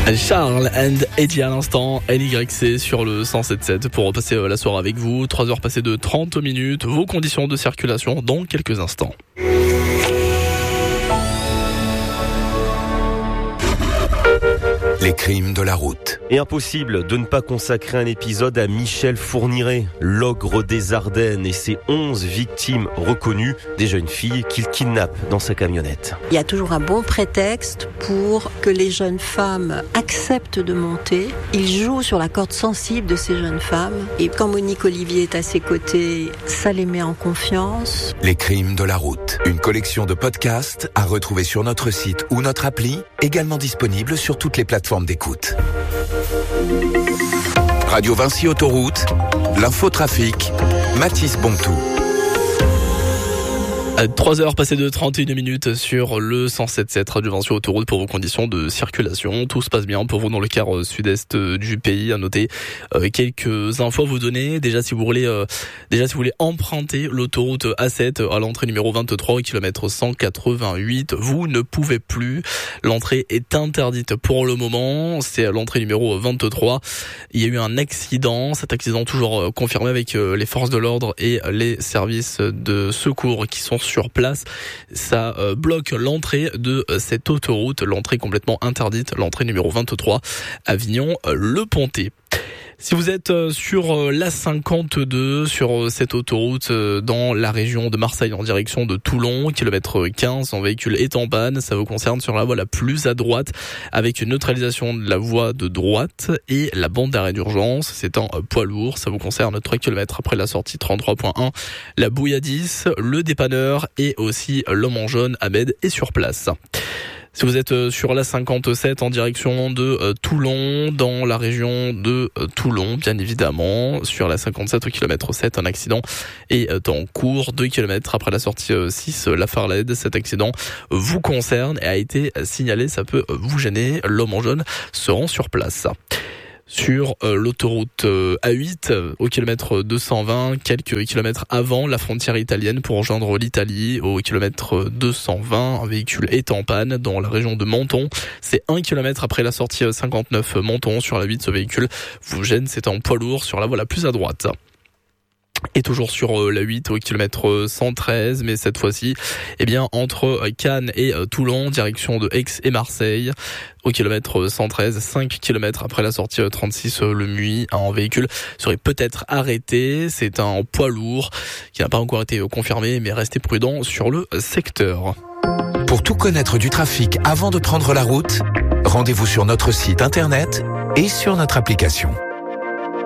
Charles and Eddie à l'instant, LYC sur le 107.7 pour repasser la soirée avec vous. 3 heures passées de 30 minutes, vos conditions de circulation dans quelques instants. Les crimes de la route. Et impossible de ne pas consacrer un épisode à Michel Fourniret, l'ogre des Ardennes et ses 11 victimes reconnues, des jeunes filles qu'il kidnappe dans sa camionnette. Il y a toujours un bon prétexte pour que les jeunes femmes acceptent de monter. Il joue sur la corde sensible de ces jeunes femmes. Et quand Monique Olivier est à ses côtés, ça les met en confiance. Les crimes de la route. Une collection de podcasts à retrouver sur notre site ou notre appli, également disponible sur toutes les plateformes d'écoute. Radio Vinci Autoroute, l'infotrafic, Mathis Bontou. 3 heures passées de 31 minutes sur le 107.7 Radio Vinci Autoroute pour vos conditions de circulation. Tout se passe bien pour vous dans le quart sud-est du pays. À noter quelques infos à vous donner. Déjà si vous voulez emprunter l'autoroute A7 à l'entrée numéro 23 au kilomètre 188, vous ne pouvez plus. L'entrée est interdite pour le moment. C'est à l'entrée numéro 23. Il y a eu un accident. Cet accident toujours confirmé avec les forces de l'ordre et les services de secours qui sont sur place. Ça bloque l'entrée de cette autoroute, l'entrée complètement interdite, l'entrée numéro 23, Avignon-Le Pontet. Si vous êtes sur l'A52, sur cette autoroute dans la région de Marseille en direction de Toulon, kilomètre 15, son véhicule est en panne, ça vous concerne sur la voie la plus à droite avec une neutralisation de la voie de droite et la bande d'arrêt d'urgence, c'est un poids lourd, ça vous concerne 3 km après la sortie 33.1, la Bouilladis, le dépanneur et aussi l'homme en jaune, Ahmed est sur place. Si vous êtes sur la 57 en direction de Toulon, dans la région de Toulon, bien évidemment, sur la 57 au kilomètre 7, un accident est en cours, 2 km après la sortie 6, la Farled. Cet accident vous concerne et a été signalé, ça peut vous gêner. L'homme en jaune se rend sur place. Sur l'autoroute A8 au kilomètre 220, quelques kilomètres avant la frontière italienne pour rejoindre l'Italie, au kilomètre 220, un véhicule est en panne dans la région de Menton. C'est 1 kilomètre après la sortie 59 Menton. Sur la 8, ce véhicule vous gêne, c'est un poids lourd sur la voie la plus à droite. Et toujours sur la 8 au kilomètre 113, mais cette fois-ci, entre Cannes et Toulon, direction de Aix et Marseille, au kilomètre 113, 5 km après la sortie 36 Le Muy, un véhicule serait peut-être arrêté. C'est un poids lourd qui n'a pas encore été confirmé, mais restez prudent sur le secteur. Pour tout connaître du trafic avant de prendre la route, rendez-vous sur notre site internet et sur notre application.